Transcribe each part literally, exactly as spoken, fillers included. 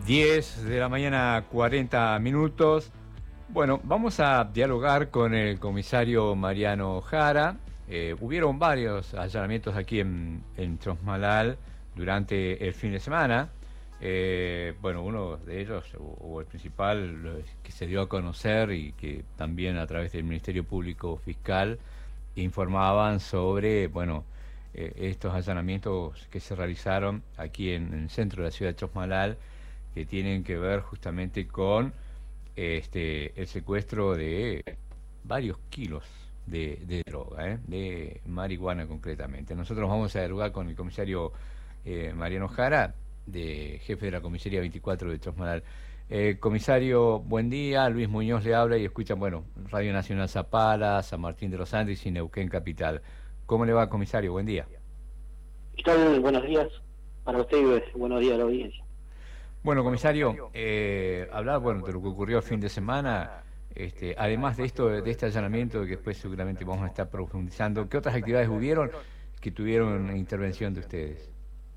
diez de la mañana, cuarenta minutos. Bueno, vamos a dialogar con el comisario Mariano Jara. Eh, hubieron varios allanamientos aquí en, en Chosmalal durante el fin de semana. Eh, bueno, uno de ellos, o, o el principal, que se dio a conocer y que también a través del Ministerio Público Fiscal informaban sobre, bueno, eh, estos allanamientos que se realizaron aquí en, en el centro de la ciudad de Chosmalal, que tienen que ver justamente con este, el secuestro de varios kilos de, de droga, ¿eh? de marihuana concretamente. Nosotros vamos a dialogar con el comisario eh, Mariano Jara, de jefe de la comisaría veinticuatro de Chosmalal. Eh, comisario, buen día. Luis Muñoz le habla y escuchan, bueno, Radio Nacional Zapala, San Martín de los Andes y Neuquén Capital. ¿Cómo le va, comisario? Buen día. ¿Qué tal? Buenos días para usted y buenos días a la audiencia. Bueno, comisario, eh, hablar bueno, de lo que ocurrió el fin de semana, este, además de esto, de este allanamiento que después seguramente vamos a estar profundizando, ¿qué otras actividades hubieron que tuvieron intervención de ustedes?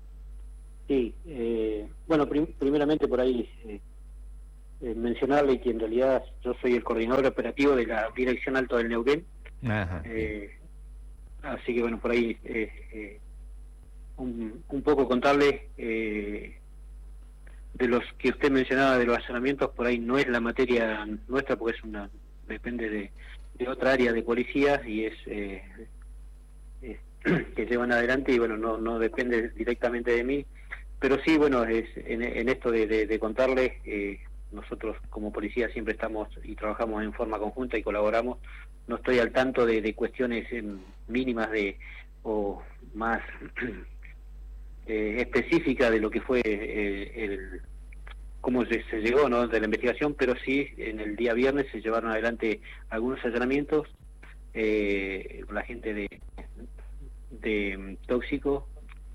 Sí, eh, bueno, prim primeramente por ahí eh, eh, mencionarle que en realidad yo soy el coordinador operativo de la Dirección Alto del Neuquén. Ajá, eh, así que bueno, por ahí eh, eh, un, un poco contarle eh, de los que usted mencionaba de los allanamientos. Por ahí no es la materia nuestra, porque es una depende de, de otra área de policía y es, eh, es que llevan adelante, y bueno, no no depende directamente de mí, pero sí, bueno, es en, en esto de, de, de contarles, eh, nosotros como policía siempre estamos y trabajamos en forma conjunta y colaboramos. No estoy al tanto de, de cuestiones eh, mínimas de o más eh, específicas de lo que fue eh, el cómo se, se llegó, ¿no?, de la investigación, pero sí en el día viernes se llevaron adelante algunos allanamientos eh, con la gente de, de tóxico,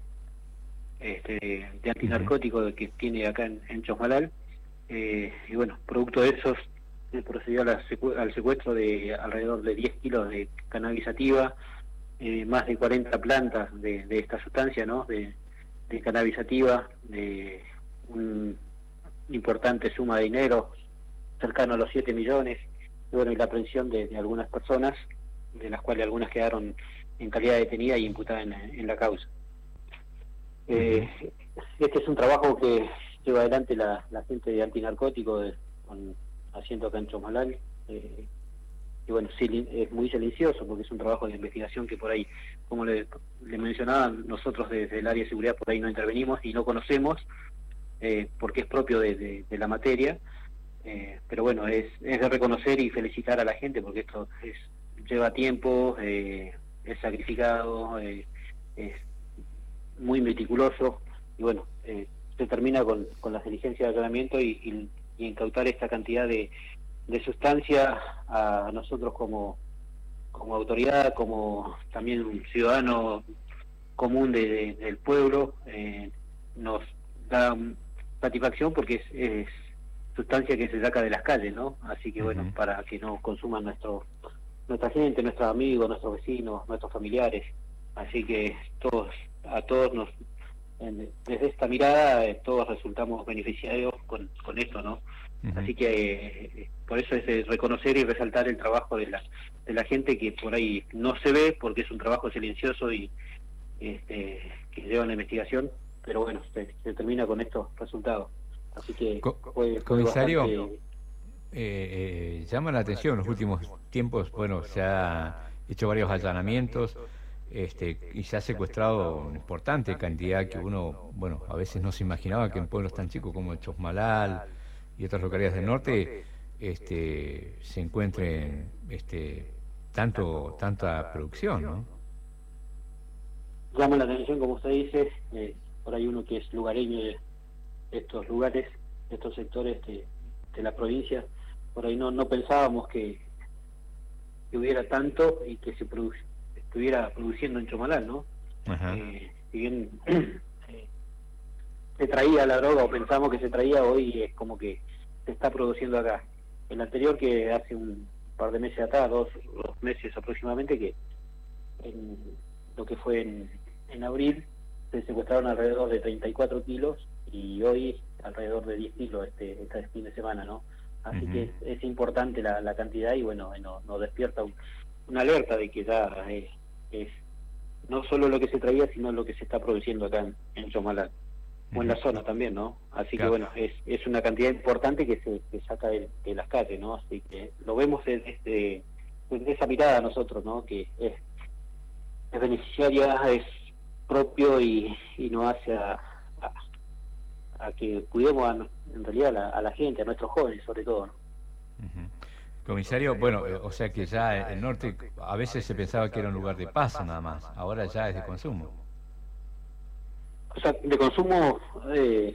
este, de antinarcótico que tiene acá en, en Chosmalal, eh, y bueno, producto de esos se procedió a la secu al secuestro de alrededor de diez kilos de cannabis sativa, eh, más de cuarenta plantas de, de esta sustancia, ¿no?, de, de cannabis sativa, de un importante suma de dinero, cercano a los siete millones, y bueno, y la aprehensión de, de algunas personas, de las cuales algunas quedaron en calidad detenida y imputadas en, en la causa. Eh, este es un trabajo que lleva adelante la, la gente de antinarcótico de, con asiento acá en Chosmalal, eh, y bueno, sí, es muy silencioso porque es un trabajo de investigación que por ahí, como le, le mencionaba, nosotros desde el área de seguridad por ahí no intervenimos y no conocemos, eh, porque es propio de, de, de la materia, eh, pero bueno, es, es de reconocer y felicitar a la gente porque esto es, lleva tiempo, eh, es sacrificado, eh, es muy meticuloso, y bueno, eh, se termina con, con las diligencias de allanamiento y, y, y incautar esta cantidad de, de sustancia a nosotros como, como autoridad, como también un ciudadano común de, de, del pueblo, eh, nos da satisfacción porque es, es sustancia que se saca de las calles, ¿no? Así que bueno, uh-huh. para que no consuman nuestro, nuestra gente, nuestros amigos, nuestros vecinos, nuestros familiares. Así que todos, a todos nos, en, desde esta mirada, eh, todos resultamos beneficiarios con, con esto, ¿no? Uh-huh. Así que eh, por eso es de reconocer y resaltar el trabajo de la, de la gente que por ahí no se ve porque es un trabajo silencioso y este, que lleva una investigación, pero bueno, se, se termina con estos resultados. Así que Co fue, fue comisario, bastante... eh, eh, llama la atención en los últimos tiempos, bueno, se ha hecho varios allanamientos, este, y se ha secuestrado una importante cantidad que uno, bueno, a veces no se imaginaba que en pueblos tan chicos como Chosmalal y otras localidades del norte este, se encuentren este, tanto tanta producción, ¿no? Llama la atención, como usted dice, eh, por ahí uno que es lugareño de estos lugares, de estos sectores de, de la provincia, por ahí no, no pensábamos que, que hubiera tanto y que se produ estuviera produciendo en Chosmalal, ¿no? Eh, si bien eh, se traía la droga o pensamos que se traía, hoy es como que se está produciendo acá. El anterior, que hace un par de meses atrás, dos, dos meses aproximadamente, que en lo que fue en, en abril se secuestraron alrededor de treinta y cuatro kilos, y hoy alrededor de diez kilos este, este fin de semana, ¿no? Así Uh-huh. que es, es importante la, la cantidad y bueno, nos no despierta un, una alerta de que ya es, es no solo lo que se traía, sino lo que se está produciendo acá en, en Chosmalal, uh-huh. o en la zona también, ¿no? Así claro. que bueno, es, es una cantidad importante que se, se saca de, de las calles, ¿no? Así que lo vemos desde, desde esa mirada nosotros, ¿no? Que es, es beneficiaria, es propio y, y nos hace a, a, a que cuidemos a, en realidad a la, a la gente, a nuestros jóvenes sobre todo, ¿no? Uh-huh. Comisario, bueno, eh, o sea que ya el norte a veces se pensaba que era un lugar de paso nada más, ahora ya es de consumo. O sea, de consumo, eh,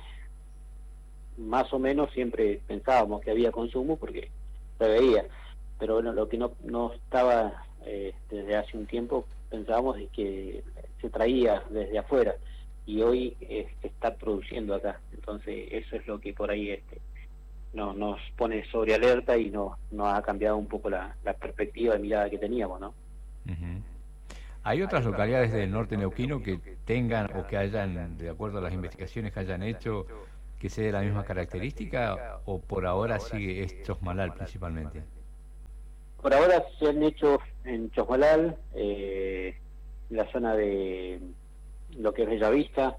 más o menos siempre pensábamos que había consumo porque se veía, pero bueno, lo que no, no estaba eh, desde hace un tiempo pensábamos es que se traía desde afuera y hoy eh, se está produciendo acá, entonces eso es lo que por ahí este no, nos pone sobre alerta y nos, nos ha cambiado un poco la, la perspectiva de mirada que teníamos, ¿no? Uh-huh. ¿Hay otras localidades del norte neuquino que tengan o que hayan, de acuerdo a las investigaciones que hayan hecho, que sea de la misma característica o por ahora sigue es Chosmalal principalmente? Por ahora se han hecho en Chosmalal, eh, la zona de lo que es Bellavista,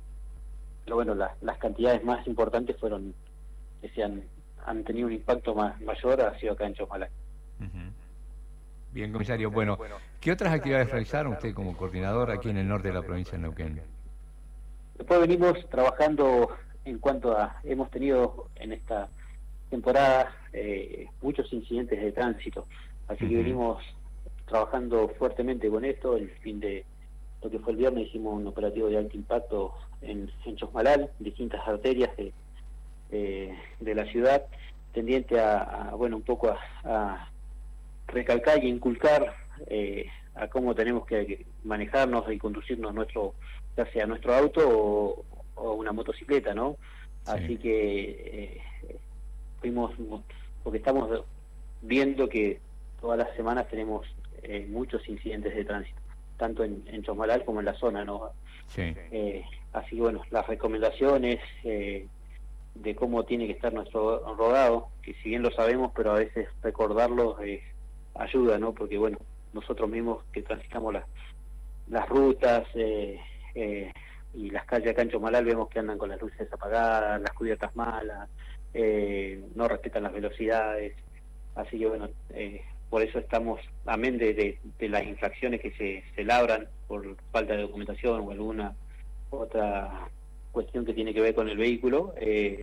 pero bueno, la, las cantidades más importantes fueron que se han, han tenido un impacto más mayor ha sido acá en Chosmalal. Uh-huh. Bien, comisario. Bueno, ¿qué otras actividades realizaron usted como coordinador aquí en el norte de la provincia de Neuquén? Después venimos trabajando en cuanto a, hemos tenido en esta temporada eh, muchos incidentes de tránsito, así uh-huh. que venimos trabajando fuertemente con esto. El fin de lo que fue el viernes hicimos un operativo de alto impacto en, en Chosmalal, distintas arterias de Eh, de la ciudad, tendiente a, a bueno, un poco a, a recalcar y inculcar eh, a cómo tenemos que manejarnos y conducirnos nuestro, ya sea nuestro auto o, o una motocicleta, ¿no? Sí. Así que eh, fuimos, porque estamos viendo que todas las semanas tenemos eh, muchos incidentes de tránsito, tanto en, en Chosmalal como en la zona, ¿no? Sí. Eh, así que bueno, las recomendaciones eh, de cómo tiene que estar nuestro rodado, que si bien lo sabemos, pero a veces recordarlo eh, ayuda, ¿no? Porque bueno, nosotros mismos que transitamos las las rutas eh, eh, y las calles acá en Chosmalal vemos que andan con las luces apagadas, las cubiertas malas, eh, no respetan las velocidades, así que bueno, eh, por eso estamos, amén de, de, de las infracciones que se, se labran por falta de documentación o alguna otra cuestión que tiene que ver con el vehículo, eh,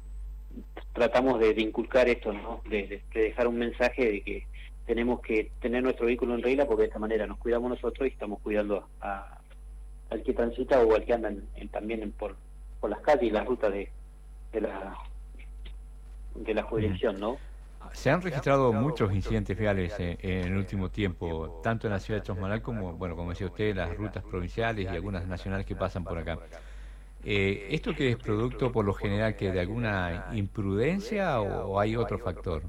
tratamos de, de inculcar esto, ¿no? De, de, de dejar un mensaje de que tenemos que tener nuestro vehículo en regla porque de esta manera nos cuidamos nosotros y estamos cuidando a, a, al que transita o al que anda en, en, también en, por, por las calles y las rutas de, de la de la jurisdicción, ¿no? Se han registrado muchos incidentes viales en, en el último tiempo, tanto en la ciudad de Chosmalal como, bueno, como decía usted, las rutas provinciales y algunas nacionales que pasan por acá. Eh, ¿Esto que es producto por lo general que de alguna imprudencia o, o hay otro factor?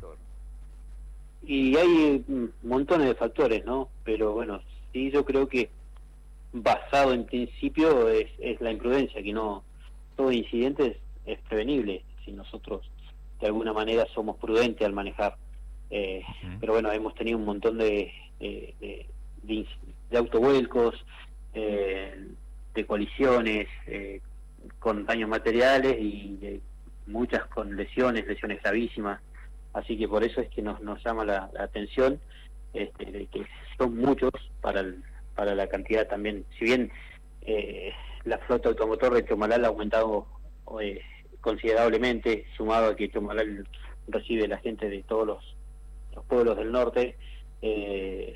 Y hay montones de factores, ¿no? Pero bueno, sí, yo creo que basado en principio es, es la imprudencia, que no todo incidente es, es prevenible si nosotros de alguna manera somos prudentes al manejar. Eh, uh-huh. Pero bueno, hemos tenido un montón de, de, de, de, de autovuelcos, eh, de colisiones, eh, con daños materiales y de muchas con lesiones, lesiones gravísimas. Así que por eso es que nos, nos llama la, la atención este, de que son muchos para el, para la cantidad también. Si bien eh, la flota automotor de Chosmalal ha aumentado eh, considerablemente, sumado a que Chosmalal recibe la gente de todos los, los pueblos del norte, eh,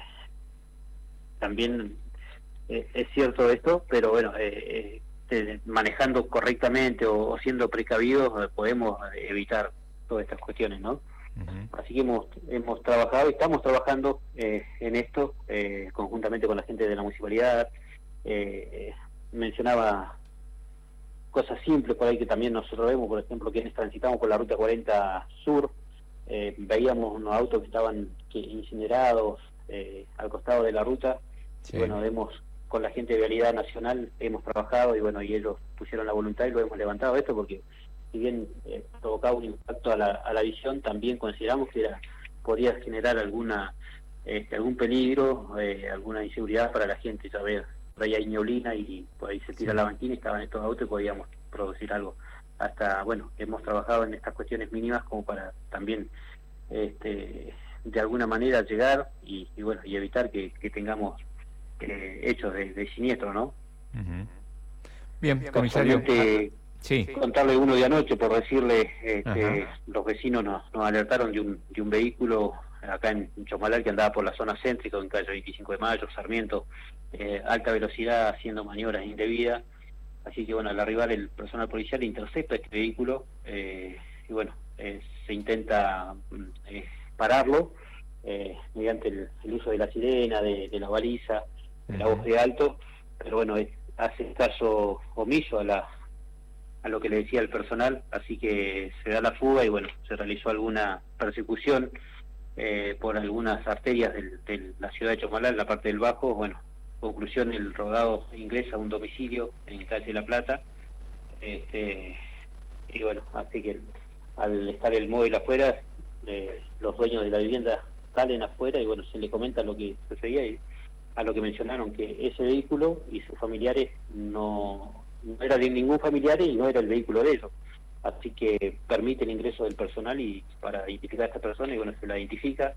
también eh, es cierto esto, pero bueno, eh, eh, manejando correctamente o, o siendo precavidos eh, podemos evitar todas estas cuestiones, ¿no? Uh-huh. Así que hemos, hemos trabajado y estamos trabajando eh, en esto eh, conjuntamente con la gente de la municipalidad. Eh, mencionaba cosas simples por ahí que también nosotros vemos, por ejemplo, quienes transitamos por la ruta cuarenta Sur, eh, veíamos unos autos que estaban que, incinerados eh, al costado de la ruta. Sí. Y bueno, vemos con la gente de Vialidad Nacional, hemos trabajado y bueno, y ellos pusieron la voluntad y lo hemos levantado esto porque si bien eh, provocaba un impacto a la, a la visión, también consideramos que era, podía generar alguna este, algún peligro, eh, alguna inseguridad para la gente. Ya ver, por ahí hay neblina y por ahí se tira Sí. la banquina y estaban estos autos y podíamos producir algo. Hasta, bueno, hemos trabajado en estas cuestiones mínimas como para también este, de alguna manera llegar y, y bueno, y evitar que, que tengamos eh, hechos de, de siniestro, ¿no? Uh-huh. Bien, comisario. Casualmente, Sí. contarle uno de anoche, por decirle, este, Ajá. los vecinos nos, nos alertaron de un, de un vehículo acá en Chosmalal que andaba por la zona céntrica, en calle veinticinco de mayo, Sarmiento, eh, alta velocidad, haciendo maniobras indebidas. Así que bueno, al arribar el personal policial intercepta este vehículo eh, y bueno, eh, se intenta eh, pararlo eh, mediante el, el uso de la sirena, de, de la baliza, de la voz de alto, pero bueno, es, hace caso omiso a la a lo que le decía el personal, así que se da la fuga y bueno, se realizó alguna persecución eh, por algunas arterias del, de la ciudad de Chosmalal, la parte del Bajo. Bueno, conclusión, el rodado ingresa a un domicilio en calle La Plata, este, y bueno, así que al estar el móvil afuera, eh, los dueños de la vivienda salen afuera y bueno, se le comenta lo que sucedía y a lo que mencionaron, que ese vehículo y sus familiares no, no era de ningún familiar y no era el vehículo de ellos. Así que permite el ingreso del personal y para identificar a esta persona, y bueno, se la identifica.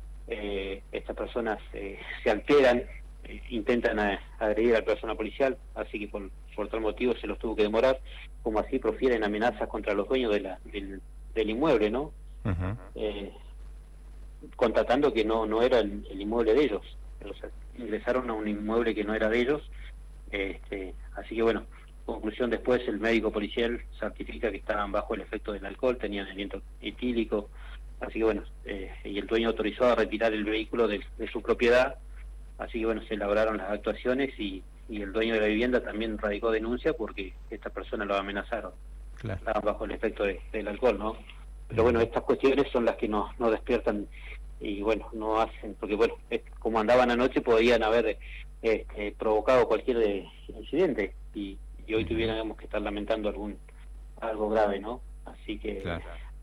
Eh, estas personas eh, se alteran, eh, intentan a, agredir al personal policial, así que por, por tal motivo se los tuvo que demorar, como así profieren amenazas contra los dueños de la, del, del inmueble, ¿no? Uh-huh. eh, constatando que no, no era el, el inmueble de ellos. O sea, ingresaron a un inmueble que no era de ellos, este, así que bueno, conclusión, después el médico policial certifica que estaban bajo el efecto del alcohol, tenían aliento etílico, así que bueno, eh, y el dueño autorizó a retirar el vehículo de, de su propiedad, así que bueno, se elaboraron las actuaciones y, y el dueño de la vivienda también radicó denuncia porque esta persona lo amenazaron, claro. Estaban bajo el efecto de, del alcohol, ¿no? Pero bueno, estas cuestiones son las que nos, nos despiertan y bueno, no hacen, porque bueno, es, como andaban anoche podían haber este, provocado cualquier de, incidente y, y hoy tuviéramos que estar lamentando algún algo grave, ¿no? Así que... Claro.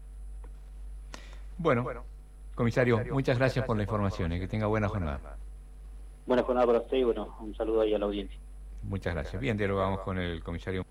Bueno, bueno, comisario, muchas, muchas gracias, gracias por la información y que tenga buena jornada. Buena jornada para usted y bueno, un saludo ahí a la audiencia. Muchas gracias. Bien, dialogamos con el comisario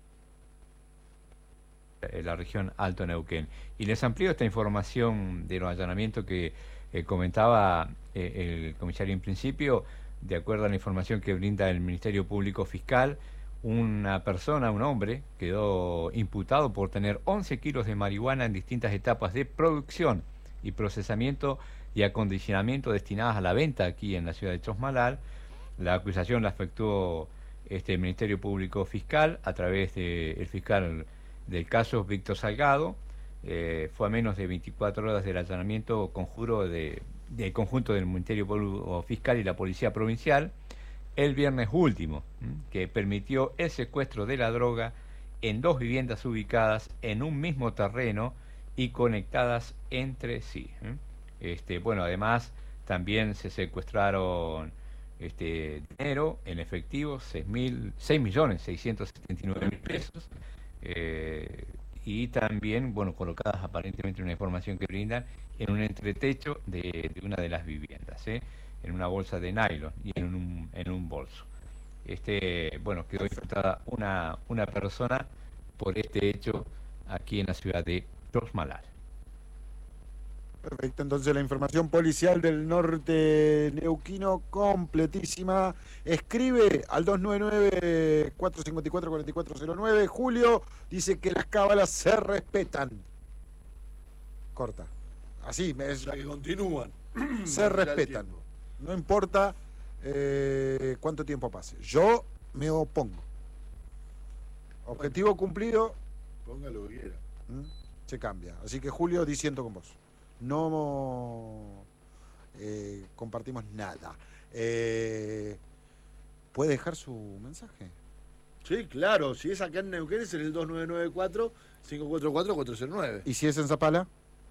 de la región Alto Neuquén. Y les amplío esta información de los allanamientos que eh, comentaba eh, el comisario en principio. De acuerdo a la información que brinda el Ministerio Público Fiscal, una persona, un hombre, quedó imputado por tener once kilos de marihuana en distintas etapas de producción y procesamiento y acondicionamiento destinadas a la venta aquí en la ciudad de Chosmalal. La acusación la efectuó este, el Ministerio Público Fiscal a través del fiscal del caso Víctor Salgado. Eh, fue a menos de veinticuatro horas del allanamiento conjuro de, del conjunto del Ministerio Público Fiscal y la Policía Provincial el viernes último, que permitió el secuestro de la droga en dos viviendas ubicadas en un mismo terreno y conectadas entre sí. Este, bueno, además también se secuestraron este, dinero en efectivo, seis millones seiscientos setenta y nueve mil pesos, eh, y también, bueno, colocadas aparentemente una información que brindan en un entretecho de, de una de las viviendas, ¿eh? En una bolsa de nylon y en un, en un bolso. Este, bueno, quedó infectada una, una persona por este hecho aquí en la ciudad de Chosmalal. Perfecto, entonces la información policial del norte neuquino completísima. Escribe al dos nueve nueve, cuatro cinco cuatro, cuatro cuatro cero nueve. Julio dice que las cábalas se respetan. Corta. Así, me es... O sea, que continúan. Se respetan. No importa eh, cuánto tiempo pase. Yo me opongo. Objetivo cumplido. Ponga lo que quiera. Se cambia. Así que Julio, diciendo con vos. No eh, compartimos nada. Eh, ¿Puede dejar su mensaje? Sí, claro. Si es acá en Neuquén es en el dos nueve nueve cuatro, cinco cuatro cuatro, cuatro cero nueve. ¿Y si es en Zapala?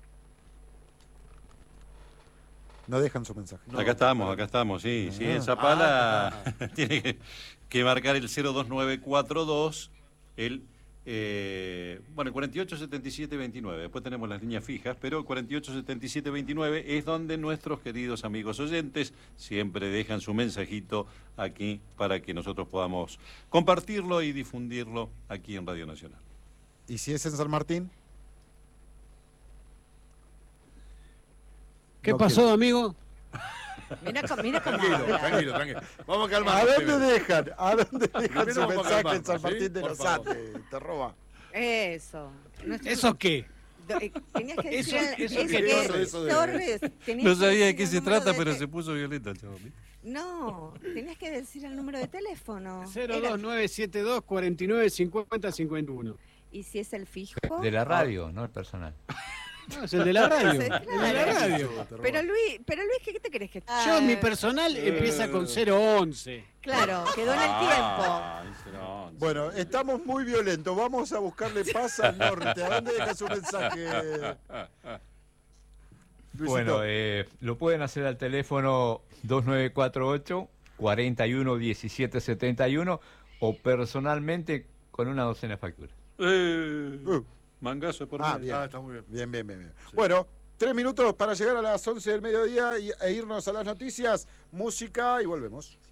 No dejan su mensaje. No, acá estamos, no. acá estamos, sí. Ah. Sí, en Zapala ah. tiene que, que marcar el cero dos nueve cuatro dos, el... Eh, bueno, Bueno, cuarenta y ocho setenta y siete veintinueve. Después tenemos las líneas fijas, pero cuarenta y ocho setenta y siete veintinueve es donde nuestros queridos amigos oyentes siempre dejan su mensajito aquí para que nosotros podamos compartirlo y difundirlo aquí en Radio Nacional. ¿Y si es en San Martín? ¿Qué No pasó, quiero. amigo? Mira, co- mira cómo Tranquilo, habla. tranquilo, tranquilo. Vamos a ¿A calmar. dónde dejan? ¿A dónde dejan Primero su vamos a mensaje en calmarnos, San ¿sí? Martín de Por los favor. Andes? Te roba. Eso. Nuestro- ¿Eso qué? do- eh, Tenías que decir Eso- el- eso es que- que- eso- eso de- Torres, tenías No que sabía de decir qué el se número trata, de pero te- se puso violenta, chaval. No, tenías que decir el número de teléfono. cero Era- dos nueve siete dos cuatro nueve cinco cero cinco uno. ¿Y si es el fijo? De la radio, no el personal. No, es el de la radio. Sí, El de la claro. radio. Pero Luis, pero Luis, ¿qué te crees que Yo, mi personal empieza con cero once. Claro, quedó en el tiempo. Ah, ese no. Bueno, estamos muy violentos. Vamos a buscarle paz al norte. ¿A dónde deja su mensaje? Luisito? Bueno, eh, lo pueden hacer al teléfono dos nueve cuatro ocho, cuatro uno, uno siete siete uno o personalmente con una docena de facturas. Eh, Uh, mangazo por Ah, medio. bien. Ah, está muy bien. bien, bien, bien, bien. Bueno, tres minutos para llegar a las once del mediodía y, e irnos a las noticias, música y volvemos.